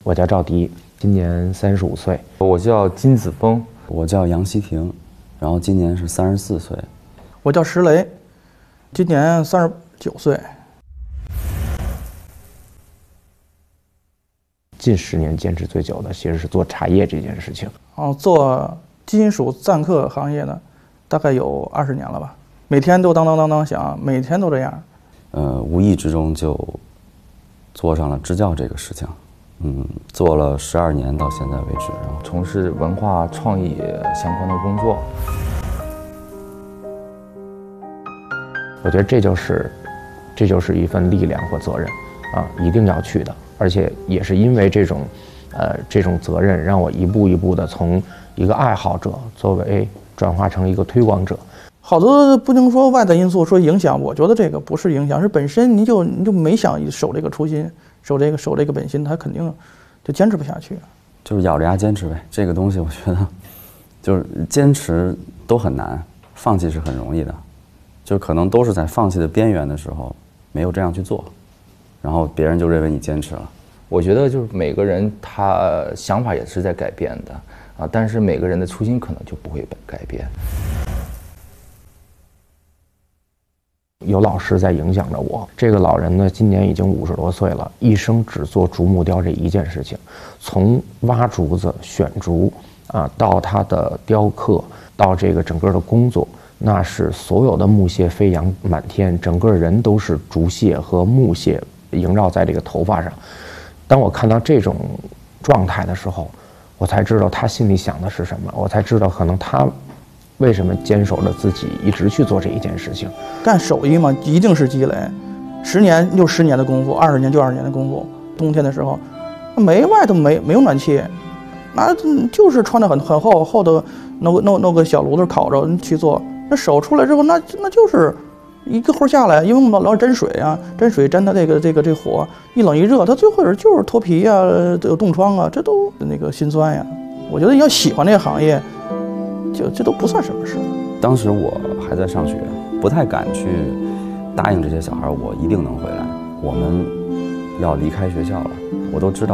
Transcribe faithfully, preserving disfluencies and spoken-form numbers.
我叫赵迪，今年三十五岁。 我叫金子峰， 我叫杨希婷，然后今年是三十四岁。 我叫石雷，今年三十九岁。 近十年坚持最久的其实是做茶叶这件事情。 哦，做金属赞刻行业的大概有二十年了吧，每天都当当当当响，每天都这样。 呃，无意之中就做上了支教这个事情，嗯，做了十二年到现在为止，然后从事文化创意相关的工作。 我觉得这就是这就是一份力量和责任啊，一定要去的。而且也是因为这种呃这种责任，让我一步一步的从一个爱好者作为转化成一个推广者。 好多不能说外在因素说影响，我觉得这个不是影响，是本身你就你就没想守这个初心，守这个守这个本心，他肯定就坚持不下去。 就是咬着牙坚持呗。这个东西我觉得就是坚持都很难，放弃是很容易的，就可能都是在放弃的边缘的时候没有这样去做，然后别人就认为你坚持了。 我觉得就是每个人他想法也是在改变的啊，但是每个人的初心可能就不会改变。 有老师在影响着我。这个老人呢，今年已经五十多岁了，一生只做竹木雕这一件事情，从挖竹子、选竹啊，到他的雕刻，到这个整个的工作，那是所有的木屑飞扬满天，整个人都是竹屑和木屑萦绕在这个头发上。当我看到这种状态的时候，我才知道他心里想的是什么，我才知道可能他为什么坚守着自己一直去做这一件事情。 干手艺嘛，一定是积累，十年就十年的功夫，二十年就二十年的功夫。冬天的时候，没外头没没有暖气，那就是穿得很很厚厚的，弄个弄弄个小炉子烤着去做。那手出来之后，那那就是一个活下来，因为我们老沾水啊，沾水沾它这个这个这火，一冷一热，它最后就是脱皮啊，有冻疮啊，这都那个心酸呀。我觉得要喜欢这个行业，就这都不算什么事。 当时我还在上学，不太敢去答应这些小孩我一定能回来，我们要离开学校了，我都知道